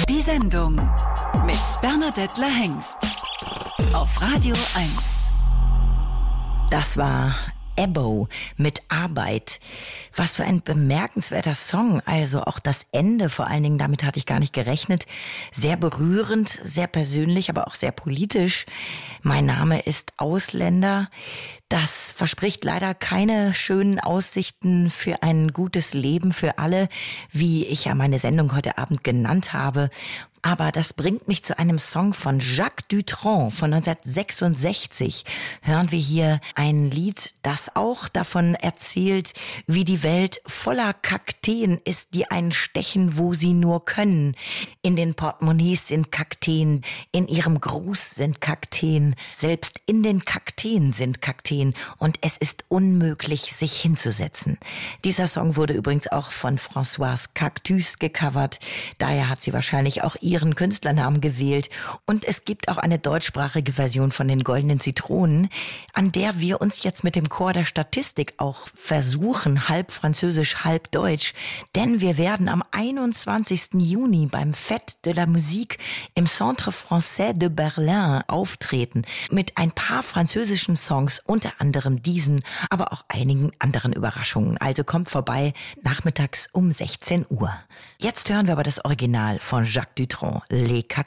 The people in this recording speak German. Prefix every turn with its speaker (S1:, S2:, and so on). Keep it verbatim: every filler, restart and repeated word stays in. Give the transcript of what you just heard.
S1: Die Sendung mit Bernadette Hengst auf Radio eins.
S2: Das war Ebbo mit Arbeit. Was für ein bemerkenswerter Song. Also auch das Ende, vor allen Dingen, damit hatte ich gar nicht gerechnet. Sehr berührend, sehr persönlich, aber auch sehr politisch. Mein Name ist Ausländer. Das verspricht leider keine schönen Aussichten für ein gutes Leben für alle, wie ich ja meine Sendung heute Abend genannt habe. Aber das bringt mich zu einem Song von Jacques Dutronc von neunzehnhundertsechsundsechzig. Hören wir hier ein Lied, das auch davon erzählt, wie die Welt voller Kakteen ist, die einen stechen, wo sie nur können. In den Portemonnaies sind Kakteen, in ihrem Gruß sind Kakteen, selbst in den Kakteen sind Kakteen und es ist unmöglich, sich hinzusetzen. Dieser Song wurde übrigens auch von Françoise Cactus gecovert, daher hat sie wahrscheinlich auch ihren Künstlernamen gewählt. Und es gibt auch eine deutschsprachige Version von den Goldenen Zitronen, an der wir uns jetzt mit dem Chor der Statistik auch versuchen, halb französisch, halb deutsch. Denn wir werden am einundzwanzigsten Juni beim Fête de la Musique im Centre Français de Berlin auftreten mit ein paar französischen Songs, unter anderem diesen, aber auch einigen anderen Überraschungen. Also kommt vorbei, nachmittags um sechzehn Uhr. Jetzt hören wir aber das Original von Jacques Dutronc, Les Cactus.